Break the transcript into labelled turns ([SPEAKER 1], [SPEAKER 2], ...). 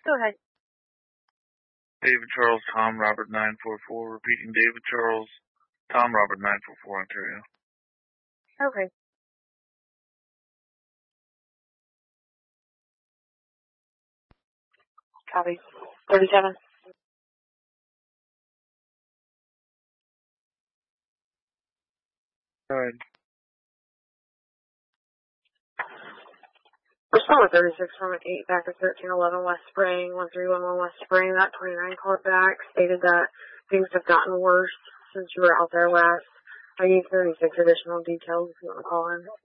[SPEAKER 1] Go ahead.
[SPEAKER 2] David Charles, Tom Robert 944. Repeating David Charles, Tom Robert 944, Ontario.
[SPEAKER 1] Okay. Copy. 37.
[SPEAKER 2] Go ahead.
[SPEAKER 1] Responder 36 from an 8 back at 1311 West Spring, 1311 West Spring. That 29 called back, stated that things have gotten worse since you were out there last. I need 36 additional details if you want to call in.